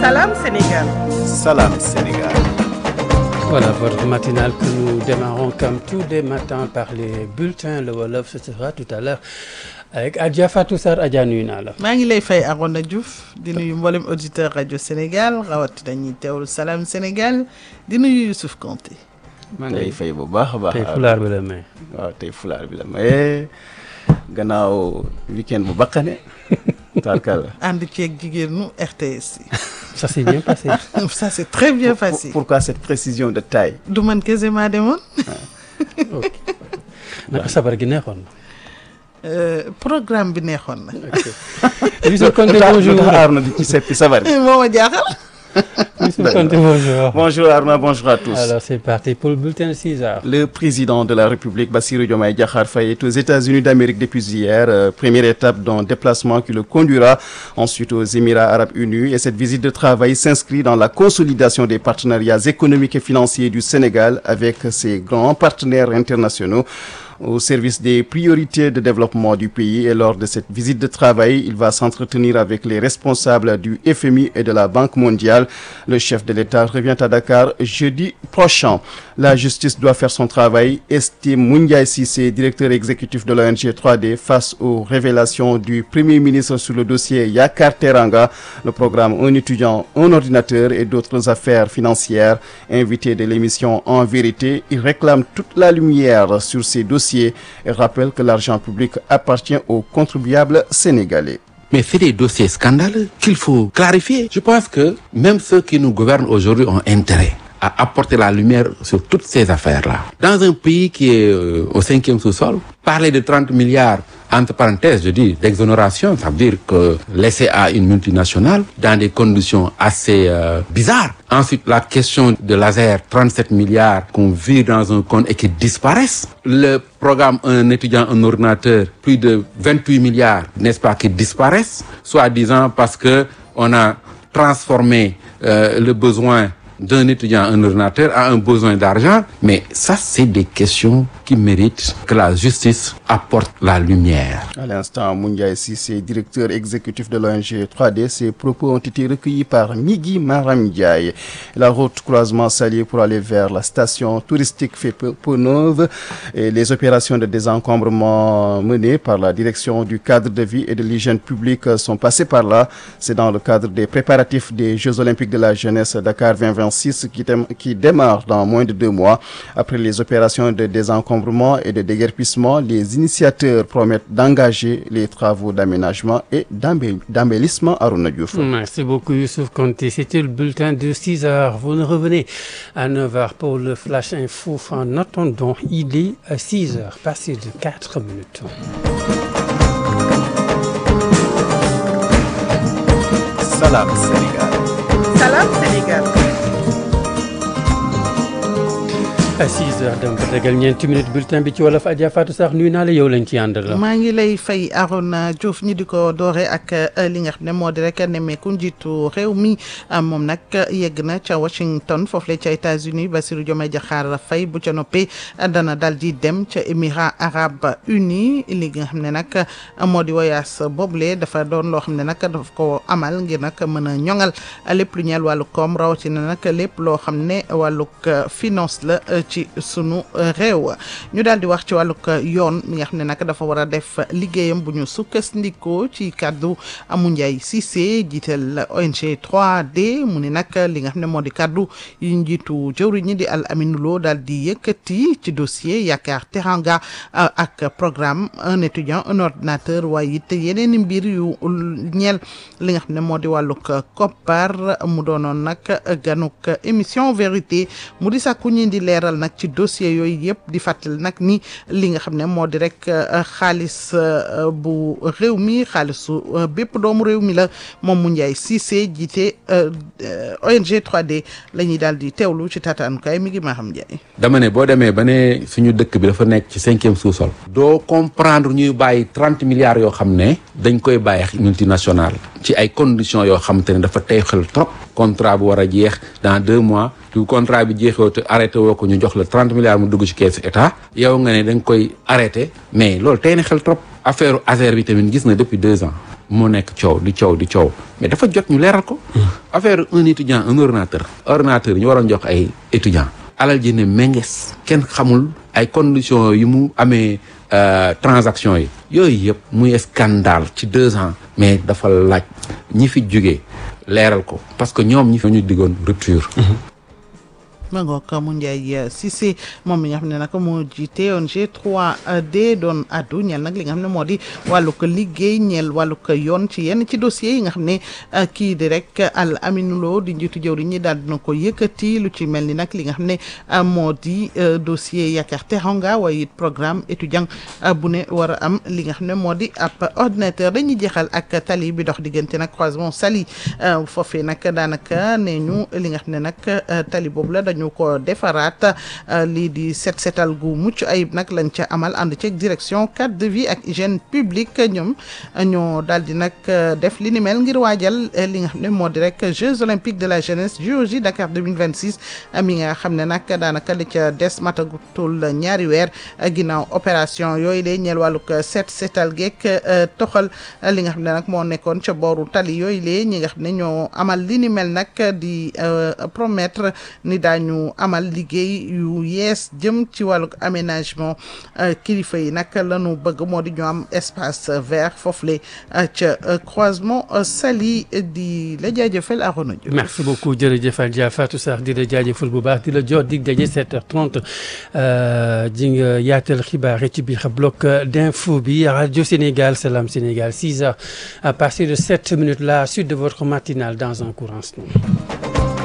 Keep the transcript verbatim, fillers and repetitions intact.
Salam Sénégal. Salam Sénégal. Voilà votre matinale que nous démarrons comme tous les matins par les bulletins. Le Wolof, ce sera tout à l'heure avec Adja Fatou Sarr. Adja nuyu naa la. maa ngi lay fay Arona Diouf di nuyu mboolem auditeur rajo Sénégal rawatina ñuy teewlu Salam Sénégal di nuyu Youssouf Konté. maa ngi lay fay bu baax a baax. tey fulaar bi la may. waaw tey fulaar bi la may gannaaw week-end bu bakkane. tarkal ànd ceeg jigéenu R T S yi. Ça s'est bien passé. Ça c'est très bien passé. Pourquoi cette précision de taille? du man kese maa demoon. ok naka sabar gi neexoon na. programme bi neexoon na. ok. Youssouf Konté bonjour. Arnaud di ci seppi sabar bi. moo ma jaaxal. Youssouf Konté bonjour. Bonjour Arnaud, bonjour à tous. Alors c'est parti pour le bulletin de six heures. Le président de la République, Bassirou Diomaye Diakhar Faye, est aux États-Unis d'Amérique depuis hier. Euh, première étape d'un déplacement qui le conduira ensuite aux Émirats arabes unis. Et cette visite de travail s'inscrit dans la consolidation des partenariats économiques et financiers du Sénégal avec ses grands partenaires internationaux au service des priorités de développement du pays. Et lors de cette visite de travail, il va s'entretenir avec les responsables du F M I et de la Banque mondiale. Le chef de l'État revient à Dakar jeudi prochain. La justice doit faire son travail, estime Moundiaye Cissé, directeur exécutif de l'O N G trois D, face aux révélations du Premier ministre sur le dossier Yakar Teranga, le programme Un étudiant, un ordinateur et d'autres affaires financières. Invité de l'émission En vérité, il réclame toute la lumière sur ces dossiers et rappelle que l'argent public appartient aux contribuables sénégalais. Mais c'est des dossiers scandaleux qu'il faut clarifier. Je pense que même ceux qui nous gouvernent aujourd'hui ont intérêt à apporter la lumière sur toutes ces affaires-là. Dans un pays qui est euh, au cinquième sous-sol, parler de trente milliards, entre parenthèses, je dis, d'exonération, ça veut dire que laisser à une multinationale dans des conditions assez euh, bizarres. Ensuite, la question de laser, trente-sept milliards qu'on vire dans un compte et qui disparaissent. Le programme Un étudiant, un ordinateur, plus de vingt-huit milliards, n'est-ce pas, qui disparaissent, soi-disant parce que on a transformé euh, le besoin d'un étudiant, un ordinateur, a un besoin d'argent. Mais ça, c'est des questions qui méritent que la justice apporte la lumière. À l'instant, Moundiaye Cissé, directeur exécutif de l'O N G trois D, ses propos ont été recueillis par Migui Maram Ndiaye. La route croisement Salié pour aller vers la station touristique fait peau neuve et les opérations de désencombrement menées par la direction du cadre de vie et de l'hygiène publique sont passées par là. C'est dans le cadre des préparatifs des Jeux olympiques de la jeunesse Dakar vingt vingt-six qui, qui démarrent dans moins de deux mois. Après les opérations de désencombrement et de déguerpissement, les initiateurs promettent d'engager les travaux d'aménagement et d'embellissement à Arona Diouf. Merci beaucoup Youssouf Konté. C'était le bulletin de six heures. Vous nous revenez à neuf heures pour le Flash Info. En attendant, il est à six heures, passé de quatre minutes. Salam Sénégal. Salam Sénégal. à six heures donc tegal ñeenti minutes bulletin bi ci wolof Adja Fatou Sarr nuyu naa la yow lañ ci àndal la. maa ngi lay fay Arona Diouf ñi di ko doore ak li nga xam ne moo di rek nemmeeku njiitu réew mi moom nag yegg na ca Washington foofu la ca États-Unis Bassirou Diomaye Diakhar Faye bu ca noppee dana dal di dem ca Émirats arabes unis li nga xam ne nag moo di voyage boobule dafa doon loo xam ne nag daf ko amal ngir nag mën a ñoŋal lépp lu ñeel wàllu koom rawatina nag lépp loo xam ne wàllug finance la ci sunu réew ñu daal di wax ci wàllug yoon mi nga xam ne nag dafa war a def liggéeyam bu ñu sukkandikoo ci kàddu Moundiaye Cissé jiital O N G trois D mu ne nag li nga xam ne moo di kàddu yi njiitu jëwriñ ñi di Al Aminou Lo daal di yëkkati ci dossier Yakar Teranga ak programme un étudiant un ordinateur waaye it yeneen i mbir yu ñeel li nga xam ne moo di wàllug koppar mu doonoon nag ganuk émission vérité mu di sàkku ñi di leeral nag ci dossier yooyu yëpp di fàttali nag ni li nga xam ne moo di rek xaalis bu réew mi xaalisu bépp doomu réew mi la moom Moundiaye Cissé jiite O N G trois D la ñuy daal di teewlu ci taataanukaay mi ngi maa xam Ndiaye. dama ne boo demee ba ne suñu dëkk bi dafa nekk ci cinquième sous-sol. doo comprendre ñuy bàyyi trente milliards yoo xam ne dañ koy bàyyi multinationale ci ay conditions yoo xam te ne dafa tey xel trop contrat bu war a jeex dans deux mois du contrat bi jeexoo te arrêté woo ko ñu jox la trente milliards mu dugg ci keesu état yow nga ne da nga koy arrêté mais loolu tey na xel trop affaire Azer bi tamit gis na depuis deux ans moo nekk coow di coow di coow mais dafa jot ñu leeral ko. affaire un étudiant un ordinateur. ordinateur ñu waroon jox ay étudiants. alal ji ne menges kenn xamul ay conditions yu mu amee transaction yi yooyu yëpp muy scandale ci deux ans mais dafa laaj ñi fi jógee leeral ko parce que ñoom ñi fi ñu diggoon rupture. ma ngoog mu Ndiaye Cissé moom mi nga xam ne nag moo jiite O N G trois D doon addu ñeel nag li nga xam ne moo di wàllu ko liggéey ñeel wàllu ko yoon ci yenn ci dossiers yi nga xam ne kii di rek Al Aminou Lo di njiitu jëwriñ ñi daal dina ko yëkkati lu ci mel ni nag li nga xam ne moo di dossier Yaakaar Teranga waaye it programme étudiant bu ne war a am li nga xam ne moo di ab ordinateur dañuy jeexal ak tali bi dox diggante nag croisement Saly foofee nag daanaka nee ñu li nga xam ne nag tali boobu la ñu ko defaraat lii di set setal gu mucc ayib nag lañ ca amal ànd ceeg direction cadre de vie ak hygiène publique ñoom ñoo daal di nag def li ni mel ngir waajal li nga xam ne moo di rek Jeux olympiques de la jeunesse J O J Dakar deux mille vingt-six mi nga xam ne nag daanaka li ca des matagutul ñaari weer ginnaaw opération yooyu lay ñeel wàllug set setal geek toxal li nga xam ne nag moo nekkoon ca booru tali yooyu lay ñi nga xam ne ñoo amal li ni mel nag di promettre ni daañu ñu amal liggéey yu yees jëm ci wàllug aménagement kilifa yi nag la ñu bëgg moo di ñu am espace vert foofule ca croisement Saly di la jaajëfal Arona Diouf. merci beaucoup jërëjëf Adja Fatou Sarr di la jaajëfal bu baax di la jot dig daje sept heures trente ji nga yaatal xibaar yi ci biir bloc d'info bi Radio Sénégal Salam Sénégal six heures à partir de sept minutes la suite de votre matinale dans un court instant.